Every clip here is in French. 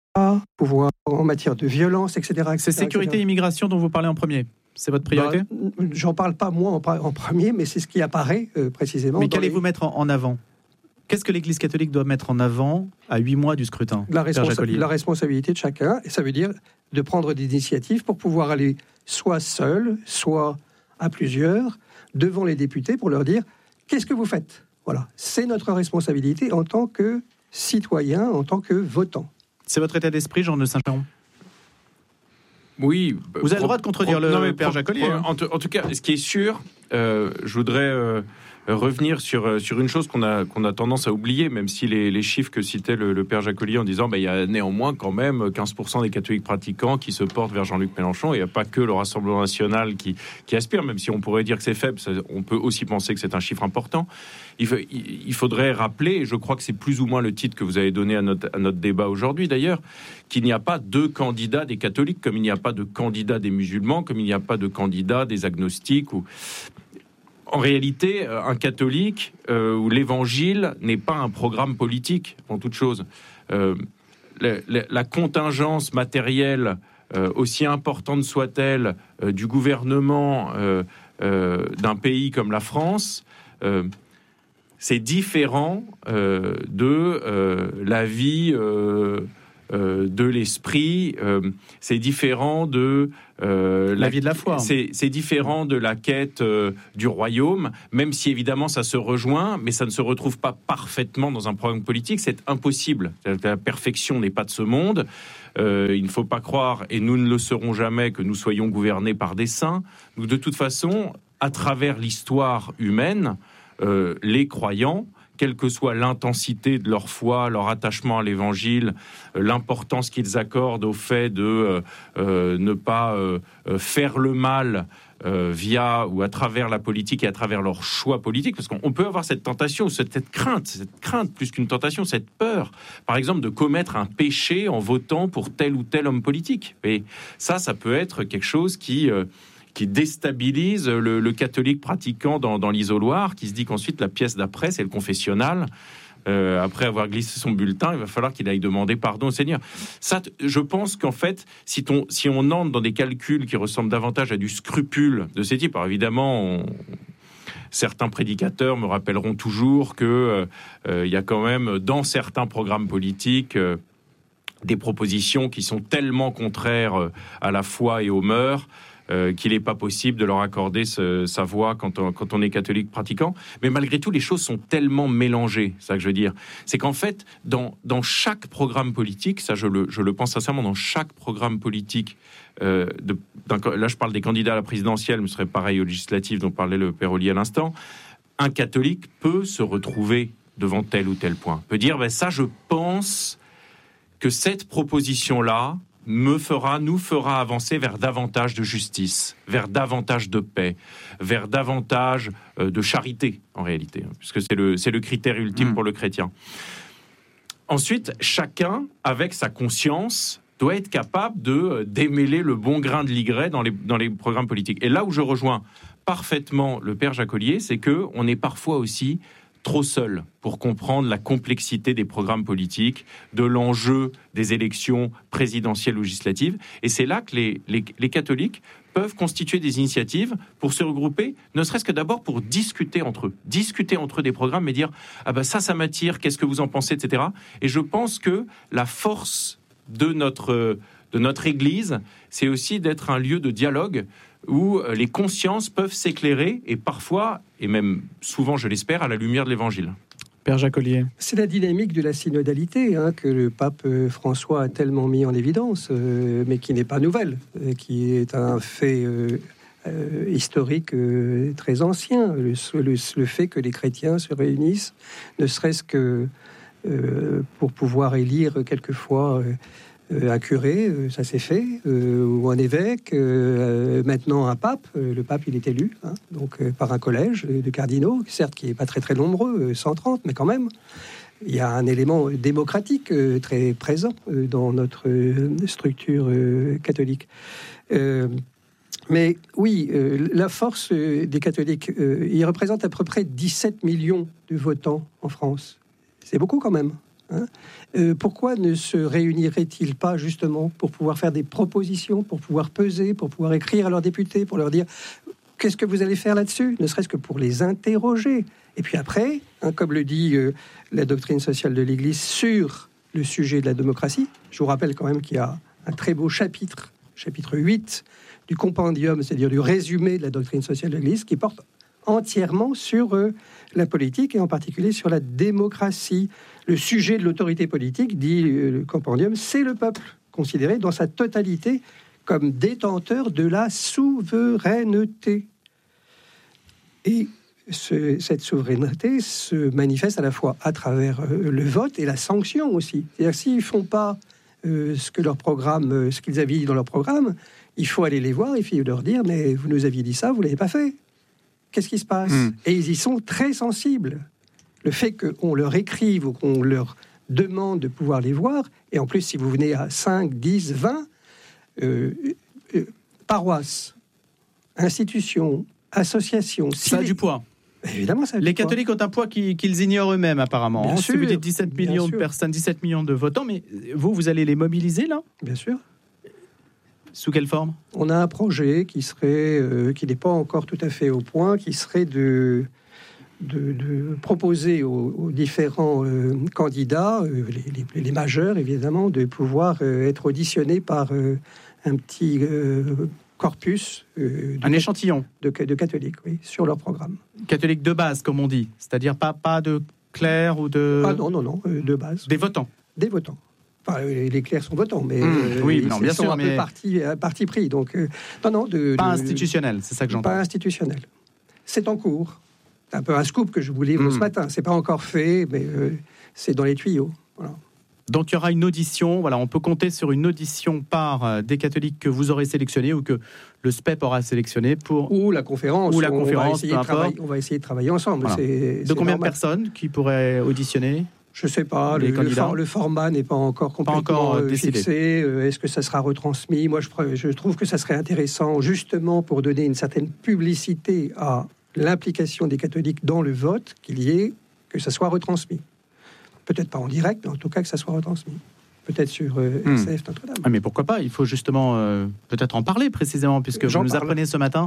pouvoir en matière de violence, etc. C'est sécurité et immigration dont vous parlez en premier. C'est votre priorité ? J'en parle pas moi en premier, mais c'est ce qui apparaît précisément. Mais qu'allez-vous mettre en avant ? Qu'est-ce que l'Église catholique doit mettre en avant à 8 mois du scrutin ? La responsabilité de chacun, et ça veut dire de prendre des initiatives pour pouvoir aller soit seul, soit à plusieurs, devant les députés pour leur dire « Qu'est-ce que vous faites ?» Voilà, c'est notre responsabilité en tant que citoyen, en tant que votant. C'est votre état d'esprit, Jean de Saint-Jean ? Oui. Vous avez le droit de contredire le père Jacolier. En tout cas, ce qui est sûr, je voudrais revenir sur une chose qu'on a tendance à oublier, même si les chiffres que citait le père Jacolier en disant il y a néanmoins quand même 15% des catholiques pratiquants qui se portent vers Jean-Luc Mélenchon. Il n'y a pas que le Rassemblement national qui aspire, même si on pourrait dire que c'est faible, on peut aussi penser que c'est un chiffre important. Il faudrait rappeler, et je crois que c'est plus ou moins le titre que vous avez donné à notre débat aujourd'hui d'ailleurs, qu'il n'y a pas deux candidats des catholiques, comme il n'y a pas de candidats des musulmans, comme il n'y a pas de candidats des agnostiques. En réalité, un catholique ou l'évangile n'est pas un programme politique, en toute chose. La contingence matérielle, aussi importante soit-elle, du gouvernement d'un pays comme la France, c'est différent de la vie de l'esprit, c'est différent de la vie de la foi. C'est différent de la quête du royaume, même si évidemment ça se rejoint, mais ça ne se retrouve pas parfaitement dans un programme politique. C'est impossible. La perfection n'est pas de ce monde. Il ne faut pas croire, et nous ne le serons jamais, que nous soyons gouvernés par des saints. Donc, de toute façon, à travers l'histoire humaine, les croyants, quelle que soit l'intensité de leur foi, leur attachement à l'évangile, l'importance qu'ils accordent au fait de ne pas faire le mal via ou à travers la politique et à travers leurs choix politiques, parce qu'on peut avoir cette tentation, cette crainte plus qu'une tentation, cette peur, par exemple, de commettre un péché en votant pour tel ou tel homme politique. Et ça peut être quelque chose qui déstabilise le catholique pratiquant dans l'isoloir, qui se dit qu'ensuite la pièce d'après, c'est le confessionnal. Après avoir glissé son bulletin, il va falloir qu'il aille demander pardon au Seigneur. Ça, je pense qu'en fait, si on entre dans des calculs qui ressemblent davantage à du scrupule de ces types, alors évidemment, certains prédicateurs me rappelleront toujours que il y a quand même dans certains programmes politiques des propositions qui sont tellement contraires à la foi et aux mœurs qu'il n'est pas possible de leur accorder sa voix quand on est catholique pratiquant. Mais malgré tout, les choses sont tellement mélangées, c'est ça que je veux dire. C'est qu'en fait, dans chaque programme politique, ça je le pense sincèrement, dans chaque programme politique, là je parle des candidats à la présidentielle, mais ce serait pareil aux législatives dont parlait le père Ollier à l'instant, un catholique peut se retrouver devant tel ou tel point, peut dire, ça je pense que cette proposition-là, nous fera avancer vers davantage de justice, vers davantage de paix, vers davantage de charité, en réalité, puisque c'est le critère ultime pour le chrétien. Ensuite, chacun, avec sa conscience, doit être capable de démêler le bon grain de l'ygret dans les programmes politiques. Et là où je rejoins parfaitement le père Jacolier, c'est qu'on est parfois aussi trop seul pour comprendre la complexité des programmes politiques, de l'enjeu des élections présidentielles ou législatives. Et c'est là que les catholiques peuvent constituer des initiatives pour se regrouper, ne serait-ce que d'abord pour discuter entre eux des programmes et dire « Ah ben ça m'attire, qu'est-ce que vous en pensez ?» etc. Et je pense que la force de notre Église, c'est aussi d'être un lieu de dialogue où les consciences peuvent s'éclairer et parfois, et même souvent je l'espère, à la lumière de l'Évangile. Père Jacolier. C'est la dynamique de la synodalité que le pape François a tellement mis en évidence, mais qui n'est pas nouvelle, qui est un fait historique très ancien. Le fait que les chrétiens se réunissent, ne serait-ce que pour pouvoir élire quelquefois un curé, ça s'est fait, ou un évêque, maintenant un pape. Le pape, il est élu, donc par un collège de cardinaux, certes qui n'est pas très très nombreux, 130, mais quand même. Il y a un élément démocratique très présent dans notre structure catholique. Mais oui, la force des catholiques, ils représentent à peu près 17 millions de votants en France. C'est beaucoup quand même. Pourquoi ne se réunirait-il pas justement pour pouvoir faire des propositions, pour pouvoir peser, pour pouvoir écrire à leurs députés, pour leur dire qu'est-ce que vous allez faire là-dessus, ne serait-ce que pour les interroger. Et puis après, comme le dit la doctrine sociale de l'Église sur le sujet de la démocratie, je vous rappelle quand même qu'il y a un très beau chapitre 8 du compendium, c'est-à-dire du résumé de la doctrine sociale de l'Église, qui porte entièrement sur la politique et en particulier sur la démocratie. Le sujet de l'autorité politique, dit le compendium, c'est le peuple, considéré dans sa totalité comme détenteur de la souveraineté. Et cette souveraineté se manifeste à la fois à travers le vote et la sanction aussi. C'est-à-dire s'ils ne font pas ce qu'ils avaient dit dans leur programme, il faut aller les voir et puis leur dire mais vous nous aviez dit ça, vous ne l'avez pas fait. Qu'est-ce qui se passe ? Et ils y sont très sensibles. Le fait qu'on leur écrive ou qu'on leur demande de pouvoir les voir, et en plus si vous venez à 5, 10, 20 paroisses, institutions, associations... Ça a du poids. Évidemment, ça a les du poids. catholiques ont un poids qu'ils ignorent eux-mêmes apparemment. Bien Si sûr, vous dites 17 millions de personnes, 17 millions de votants, mais vous allez les mobiliser là ? Bien sûr. Sous quelle forme ? On a un projet qui n'est pas encore tout à fait au point, qui serait de proposer aux différents candidats, les majeurs évidemment, de pouvoir être auditionnés par un petit corpus, un échantillon de catholiques, oui, sur leur programme. Catholiques de base, comme on dit, c'est-à-dire pas de clercs ou de... Ah non, de base. Des votants. Des votants. Enfin, les clercs sont votants, mais oui, non, bien ils sont sûr, un peu parti pris. Donc, pas institutionnel, c'est ça que j'entends. Pas institutionnel. C'est en cours. C'est un peu un scoop que je vous livre ce matin. C'est pas encore fait, mais c'est dans les tuyaux. Voilà. Donc il y aura une audition. Voilà, on peut compter sur une audition par des catholiques que vous aurez sélectionnés ou que le SPEP aura sélectionné pour... Ou la conférence. Ou la conférence, on va essayer de travailler ensemble. Voilà. De combien de personnes qui pourraient auditionner ? Je ne sais pas, le format n'est pas encore complètement fixé. Est-ce que ça sera retransmis ? Moi, je trouve que ça serait intéressant, justement, pour donner une certaine publicité à l'implication des catholiques dans le vote, que ça soit retransmis. Peut-être pas en direct, mais en tout cas que ça soit retransmis. Peut-être sur RCF Notre-Dame. Ah, mais pourquoi pas ? Il faut justement peut-être en parler précisément, puisque vous nous apprenez ce matin,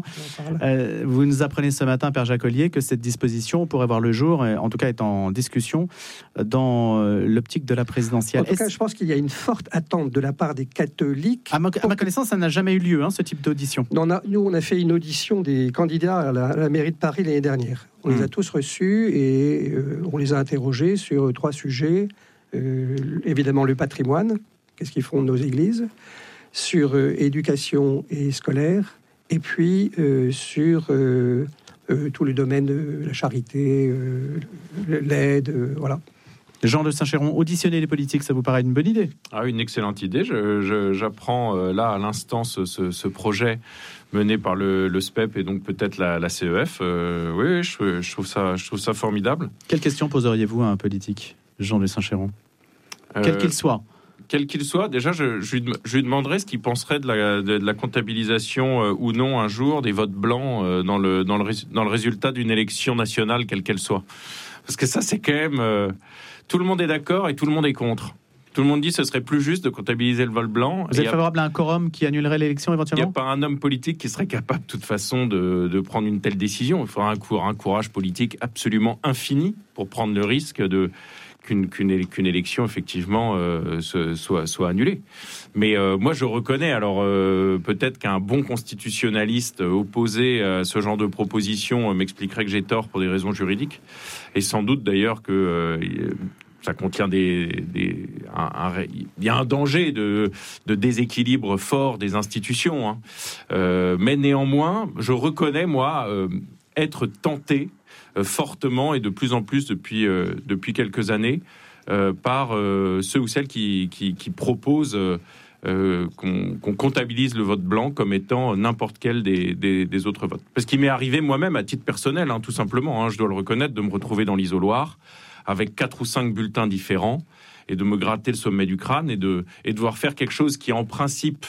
Père Jacques Ollier, que cette disposition pourrait voir le jour, en tout cas est en discussion dans l'optique de la présidentielle. En tout cas, je pense qu'il y a une forte attente de la part des catholiques. À ma connaissance, ça n'a jamais eu lieu, ce type d'audition. Non, nous, on a fait une audition des candidats à la mairie de Paris l'année dernière. On les a tous reçus et on les a interrogés sur 3 sujets. Évidemment le patrimoine, qu'est-ce qu'ils font de nos églises, sur éducation et scolaire, et puis sur tout le domaine de la charité, l'aide, voilà. Jean de Saint-Chéron, auditionner les politiques, ça vous paraît une bonne idée ? Ah, une excellente idée. J'apprends là à l'instant ce projet mené par le SPEP et donc peut-être la CEF. Oui, je trouve ça formidable. Quelle question poseriez-vous à un politique, Jean de Saint-Chéron ? Quel qu'il soit. Quel qu'il soit, déjà, je lui demanderais ce qu'il penserait de la comptabilisation ou non un jour des votes blancs dans le résultat d'une élection nationale, quelle qu'elle soit. Parce que ça, c'est quand même... tout le monde est d'accord et tout le monde est contre. Tout le monde dit que ce serait plus juste de comptabiliser le vote blanc. Vous êtes favorable à un quorum qui annulerait l'élection éventuellement ? Il n'y a pas un homme politique qui serait capable de toute façon de prendre une telle décision. Il faudra un courage politique absolument infini pour prendre le risque qu'une élection effectivement soit annulée. Mais moi je reconnais alors peut-être qu'un bon constitutionnaliste opposé à ce genre de proposition m'expliquerait que j'ai tort pour des raisons juridiques et sans doute d'ailleurs que ça contient il y a un danger de déséquilibre fort des institutions, mais néanmoins je reconnais moi être tenté fortement et de plus en plus depuis quelques années par ceux ou celles qui proposent qu'on comptabilise le vote blanc comme étant n'importe quel des autres votes. Parce qu'il m'est arrivé moi-même à titre personnel, tout simplement, je dois le reconnaître, de me retrouver dans l'isoloir avec 4 ou 5 bulletins différents et de me gratter le sommet du crâne et de devoir faire quelque chose qui en principe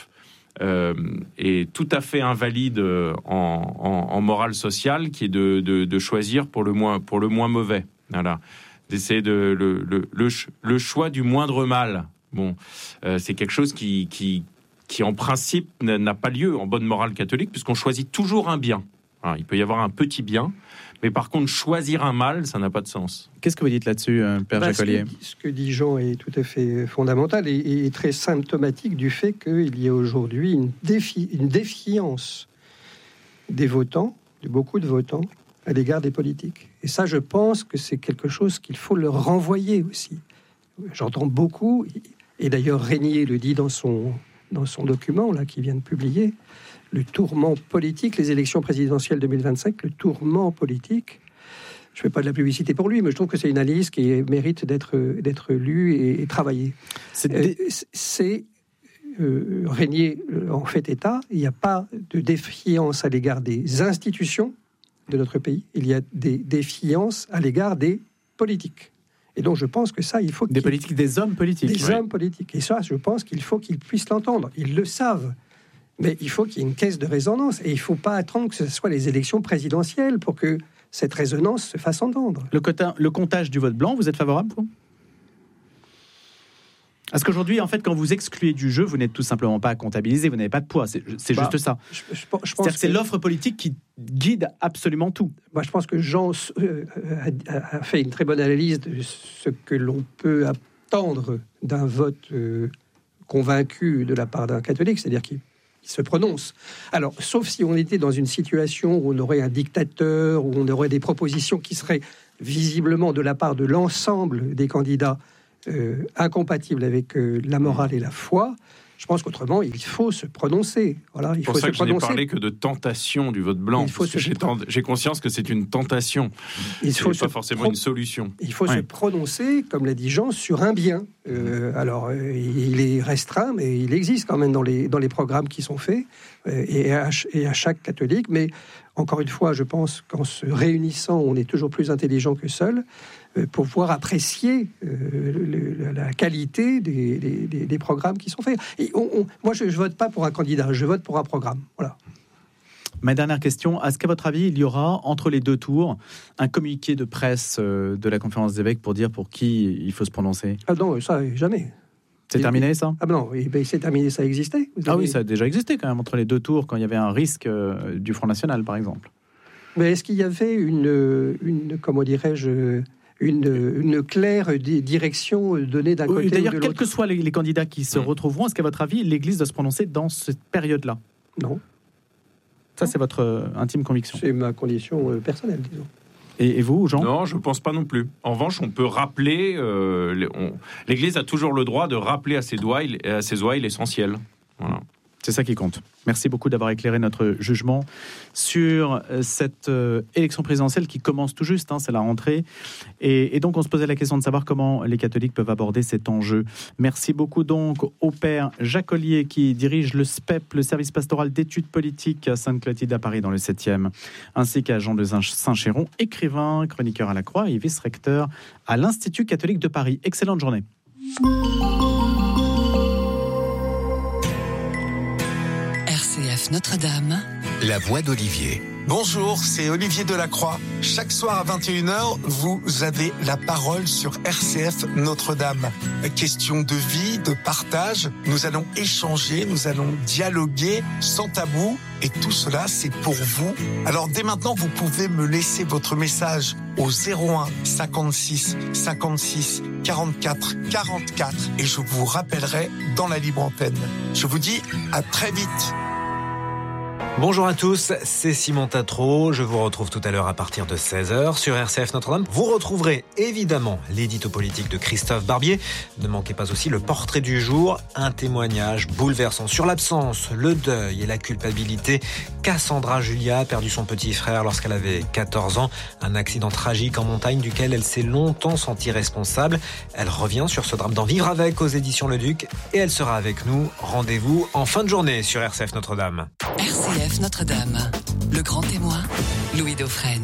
est tout à fait invalide en morale sociale, qui est de choisir pour le moins mauvais. Voilà. d'essayer le choix du moindre mal. Bon, c'est quelque chose qui en principe n'a pas lieu en bonne morale catholique, puisqu'on choisit toujours un bien. Alors, il peut y avoir un petit bien, mais par contre, choisir un mal, ça n'a pas de sens. Qu'est-ce que vous dites là-dessus, Père Jacolier ? Ce que dit Jean est tout à fait fondamental et très symptomatique du fait qu'il y a aujourd'hui une défiance des votants, de beaucoup de votants, à l'égard des politiques. Et ça, je pense que c'est quelque chose qu'il faut leur renvoyer aussi. J'entends beaucoup, et d'ailleurs Régnier le dit dans son document là qu'il vient de publier, le tourment politique, les élections présidentielles 2025, le tourment politique. Je ne fais pas de la publicité pour lui, mais je trouve que c'est une analyse qui mérite d'être lue et travaillée. Régnier en fait état, il n'y a pas de défiance à l'égard des institutions de notre pays, il y a des défiances à l'égard des politiques. Et donc je pense que ça, il faut... Des hommes politiques. Des hommes politiques. Et ça, je pense qu'il faut qu'ils puissent l'entendre. Ils le savent. Mais il faut qu'il y ait une caisse de résonance. Et il ne faut pas attendre que ce soit les élections présidentielles pour que cette résonance se fasse entendre. Le comptage du vote blanc, vous êtes favorable, vous ? Parce qu'aujourd'hui, en fait, quand vous excluez du jeu, vous n'êtes tout simplement pas comptabilisé, vous n'avez pas de poids. C'est juste ça. Je pense C'est-à-dire que c'est l'offre politique qui guide absolument tout. Moi, je pense que Jean a fait une très bonne analyse de ce que l'on peut attendre d'un vote convaincu de la part d'un catholique, c'est-à-dire qu'il se prononce. Alors, sauf si on était dans une situation où on aurait un dictateur, où on aurait des propositions qui seraient visiblement de la part de l'ensemble des candidats incompatibles avec la morale et la foi. Je pense qu'autrement, il faut se prononcer. Voilà, il faut se prononcer. C'est pour ça que je n'ai parlé que de tentation du vote blanc. J'ai conscience que c'est une tentation. C'est pas forcément une solution. Il faut se prononcer, comme l'a dit Jean, sur un bien. Alors, il est restreint, mais il existe quand même dans les programmes qui sont faits, et à chaque catholique. Mais encore une fois, je pense qu'en se réunissant, on est toujours plus intelligent que seul, pour pouvoir apprécier la qualité des programmes qui sont faits. Et moi, je ne vote pas pour un candidat, je vote pour un programme. Voilà. Ma dernière question, est-ce qu'à votre avis, il y aura, entre les deux tours, un communiqué de presse de la conférence des évêques pour dire pour qui il faut se prononcer ? Ah non, ça, jamais. C'est terminé, ça ? Ah non, c'est terminé, ça existait. Oui, ça a déjà existé quand même, entre les deux tours, quand il y avait un risque du Front National, par exemple. Mais est-ce qu'il y avait une comment dirais-je... Une claire direction donnée d'un côté ou de l'autre. D'ailleurs, quels que soient les candidats qui se retrouveront, est-ce qu'à votre avis, l'Église doit se prononcer dans cette période-là ? Non. Ça, c'est votre intime conviction. C'est ma condition personnelle, disons. Et vous, Jean ? Non, je ne pense pas non plus. En revanche, on peut rappeler... l'Église a toujours le droit de rappeler à ses ouailles l'essentiel. Voilà. C'est ça qui compte. Merci beaucoup d'avoir éclairé notre jugement sur cette élection présidentielle qui commence tout juste, c'est la rentrée. Et donc, on se posait la question de savoir comment les catholiques peuvent aborder cet enjeu. Merci beaucoup donc au Père Jacolier qui dirige le SPEP, le service pastoral d'études politiques à Sainte-Clotilde à Paris dans le 7e, ainsi qu'à Jean de Saint-Chéron, écrivain, chroniqueur à la Croix et vice-recteur à l'Institut catholique de Paris. Excellente journée. RCF Notre-Dame, la voix d'Olivier. Bonjour, c'est Olivier Delacroix. Chaque soir à 21h, vous avez la parole sur RCF Notre-Dame. Question de vie, de partage. Nous allons échanger, nous allons dialoguer sans tabou. Et tout cela, c'est pour vous. Alors dès maintenant, vous pouvez me laisser votre message au 01 56 56 44 44 et je vous rappellerai dans la libre antenne. Je vous dis à très vite. Bonjour à tous, c'est Simon Tatro. Je vous retrouve tout à l'heure à partir de 16h sur RCF Notre-Dame. Vous retrouverez évidemment l'édito politique de Christophe Barbier. Ne manquez pas aussi le portrait du jour, un témoignage bouleversant sur l'absence, le deuil et la culpabilité qu'a Sandra Julia a perdu son petit frère lorsqu'elle avait 14 ans. Un accident tragique en montagne duquel elle s'est longtemps sentie responsable. Elle revient sur ce drame d'en vivre avec aux éditions Le Duc et elle sera avec nous. Rendez-vous en fin de journée sur RCF Notre-Dame. RCF Notre-Dame, le grand témoin, Louis Dauphren.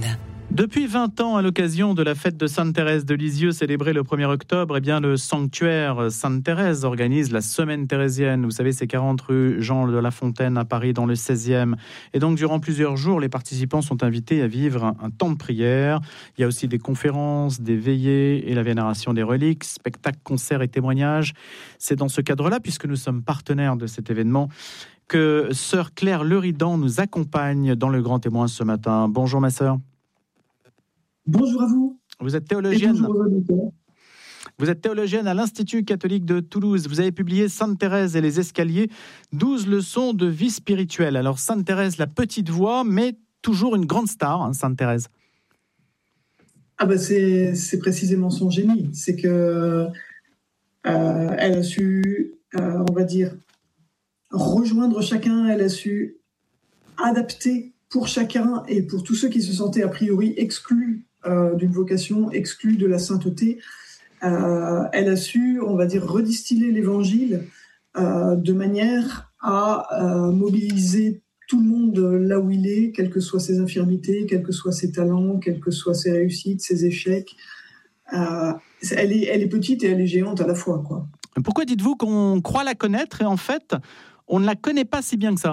Depuis 20 ans, à l'occasion de la fête de Sainte-Thérèse de Lisieux célébrée le 1er octobre, eh bien, le sanctuaire Sainte-Thérèse organise la semaine thérésienne. Vous savez, c'est 40 rue Jean de La Fontaine à Paris dans le 16e. Et donc, durant plusieurs jours, les participants sont invités à vivre un temps de prière. Il y a aussi des conférences, des veillées et la vénération des reliques, spectacles, concerts et témoignages. C'est dans ce cadre-là, puisque nous sommes partenaires de cet événement, que sœur Claire Leridan nous accompagne dans le Grand Témoin ce matin. Bonjour ma sœur. Bonjour à vous. Vous êtes théologienne. Bonjour aux auditeurs. Vous êtes théologienne à l'Institut catholique de Toulouse. Vous avez publié Sainte-Thérèse et les escaliers, 12 leçons de vie spirituelle. Alors Sainte-Thérèse, la petite voix, mais toujours une grande star, hein, Sainte-Thérèse. Ah ben c'est précisément son génie. C'est que elle a su, on va dire, rejoindre chacun. Elle a su adapter pour chacun et pour tous ceux qui se sentaient a priori exclus d'une vocation, exclus de la sainteté. Elle a su, on va dire, redistiller l'évangile de manière à mobiliser tout le monde là où il est, quelles que soient ses infirmités, quels que soient ses talents, quelles que soient ses réussites, ses échecs. Elle est petite et elle est géante à la fois, quoi. Pourquoi dites-vous qu'on croit la connaître et en fait, on ne la connaît pas si bien que ça ?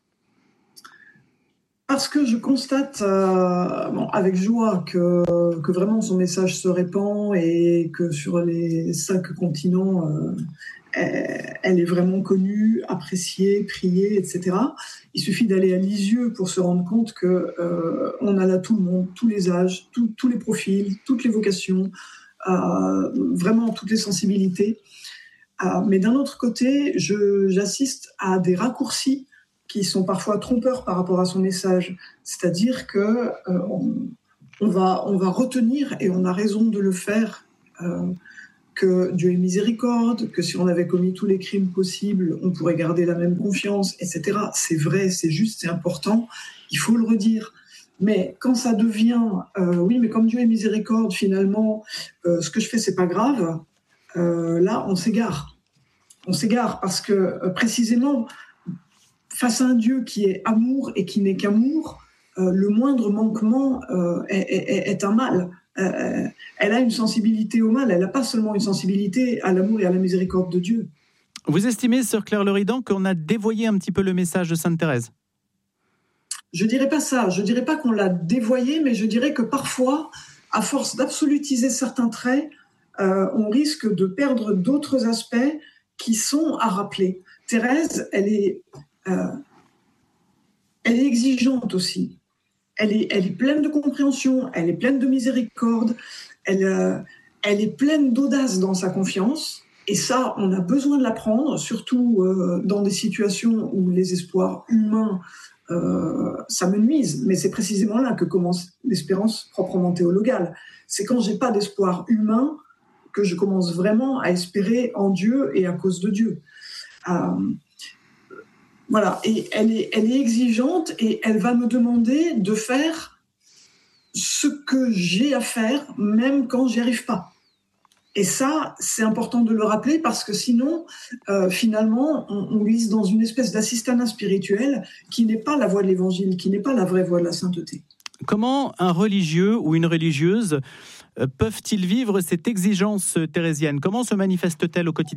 Parce que je constate avec joie que vraiment son message se répand et que sur les 5 continents, elle est vraiment connue, appréciée, priée, etc. Il suffit d'aller à Lisieux pour se rendre compte qu'on a là tout le monde, tous les âges, tous les profils, toutes les vocations, vraiment toutes les sensibilités. Mais d'un autre côté, j'assiste à des raccourcis qui sont parfois trompeurs par rapport à son message. C'est-à-dire que on va retenir, et on a raison de le faire, que Dieu est miséricorde, que si on avait commis tous les crimes possibles, on pourrait garder la même confiance, etc. C'est vrai, c'est juste, c'est important, il faut le redire. Mais quand ça devient oui, mais comme Dieu est miséricorde, finalement, ce que je fais, c'est pas grave, là, on s'égare. On s'égare parce que précisément, face à un Dieu qui est amour et qui n'est qu'amour, le moindre manquement est un mal. Elle a une sensibilité au mal, elle n'a pas seulement une sensibilité à l'amour et à la miséricorde de Dieu. Vous estimez, sœur Claire Leridan, qu'on a dévoyé un petit peu le message de Sainte-Thérèse ? Je dirais pas ça, je dirais pas qu'on l'a dévoyé, mais je dirais que parfois, à force d'absolutiser certains traits, on risque de perdre d'autres aspects qui sont à rappeler. Thérèse, elle est exigeante aussi. Elle est pleine de compréhension, elle est pleine de miséricorde, elle est pleine d'audace dans sa confiance. Et ça, on a besoin de l'apprendre, surtout dans des situations où les espoirs humains, ça me nuise. Mais c'est précisément là que commence l'espérance proprement théologale. C'est quand j'ai pas d'espoir humain que je commence vraiment à espérer en Dieu et à cause de Dieu. Voilà, et elle est exigeante et elle va me demander de faire ce que j'ai à faire, même quand j'y arrive pas. Et ça, c'est important de le rappeler parce que sinon, finalement, on glisse dans une espèce d'assistanat spirituel qui n'est pas la voie de l'évangile, qui n'est pas la vraie voie de la sainteté. Comment un religieux ou une religieuse peuvent-ils vivre cette exigence thérésienne ? Comment se manifeste-t-elle au quotidien ?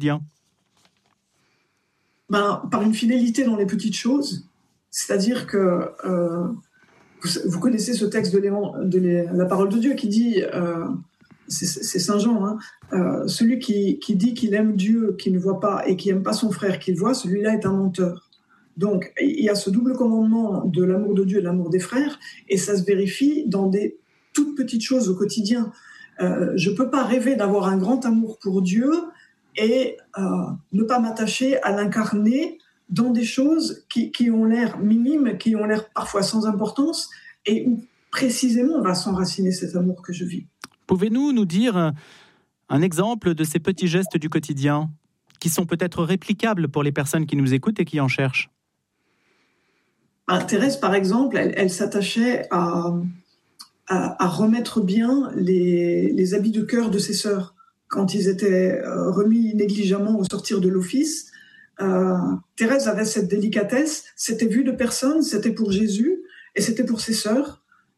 Par une fidélité dans les petites choses, c'est-à-dire que vous connaissez ce texte de la parole de Dieu qui dit, c'est Saint Jean, celui qui dit qu'il aime Dieu, qu'il ne voit pas, et qui n'aime pas son frère qu'il voit, celui-là est un menteur. Donc il y a ce double commandement de l'amour de Dieu et de l'amour des frères, et ça se vérifie dans des toutes petites choses au quotidien. Je ne peux pas rêver d'avoir un grand amour pour Dieu et ne pas m'attacher à l'incarner dans des choses qui ont l'air minimes, qui ont l'air parfois sans importance, et où précisément on va s'enraciner cet amour que je vis. Pouvez-vous nous dire un exemple de ces petits gestes du quotidien qui sont peut-être réplicables pour les personnes qui nous écoutent et qui en cherchent ? Thérèse, par exemple, elle s'attachait à remettre bien les habits de chœur de ses sœurs. Quand ils étaient remis négligemment au sortir de l'office, Thérèse avait cette délicatesse, c'était vu de personne, c'était pour Jésus et c'était pour ses sœurs.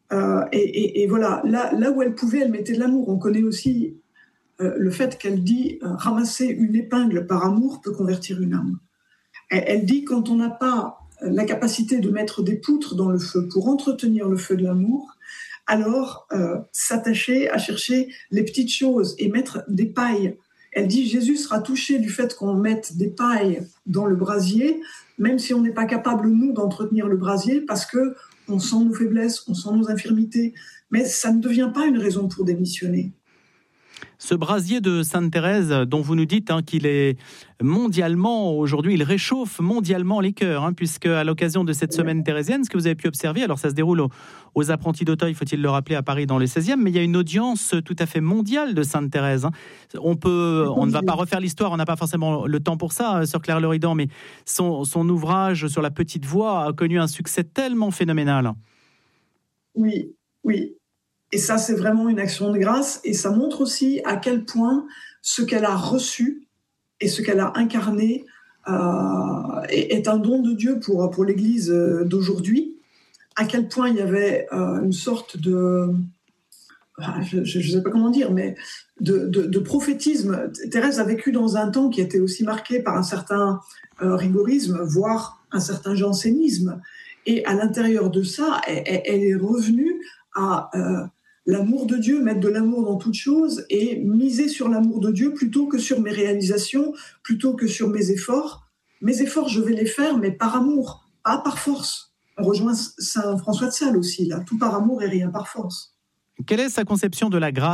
Et voilà, là où elle pouvait, elle mettait de l'amour. On connaît aussi le fait qu'elle dit ramasser une épingle par amour peut convertir une âme. Elle dit quand on n'a pas la capacité de mettre des poutres dans le feu pour entretenir le feu de l'amour, alors s'attacher à chercher les petites choses et mettre des pailles. Elle dit Jésus sera touché du fait qu'on mette des pailles dans le brasier, même si on n'est pas capable, nous, d'entretenir le brasier, parce que on sent nos faiblesses, on sent nos infirmités, mais ça ne devient pas une raison pour démissionner. Ce brasier de Sainte-Thérèse, dont vous nous dites qu'il est mondialement, aujourd'hui, il réchauffe mondialement les cœurs, puisque à l'occasion de cette semaine thérésienne, ce que vous avez pu observer, alors ça se déroule aux Apprentis d'Auteuil, faut-il le rappeler, à Paris dans le 16e, mais il y a une audience tout à fait mondiale de Sainte-Thérèse. On ne va pas refaire l'histoire, on n'a pas forcément le temps pour ça, sœur Claire Leridan, mais son ouvrage sur la petite voix a connu un succès tellement phénoménal. Oui. Et ça, c'est vraiment une action de grâce. Et ça montre aussi à quel point ce qu'elle a reçu et ce qu'elle a incarné est un don de Dieu pour l'Église d'aujourd'hui. À quel point il y avait une sorte de... je ne sais pas comment dire, mais de prophétisme. Thérèse a vécu dans un temps qui était aussi marqué par un certain rigorisme, voire un certain jansénisme. Et à l'intérieur de ça, elle est revenue à... l'amour de Dieu, mettre de l'amour dans toute chose et miser sur l'amour de Dieu plutôt que sur mes réalisations, plutôt que sur mes efforts. Mes efforts, je vais les faire, mais par amour, pas par force. On rejoint Saint François de Sales aussi, là. Tout par amour et rien par force. Quelle est sa conception de la grâce ?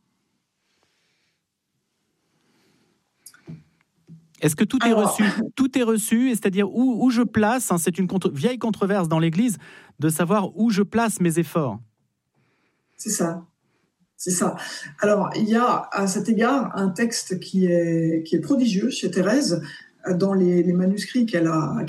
Est-ce que tout est reçu ? Tout est reçu, c'est-à-dire où je place, c'est une vieille controverse dans l'Église, de savoir où je place mes efforts. C'est ça. Alors, il y a à cet égard un texte qui est prodigieux chez Thérèse, dans les manuscrits qu'elle a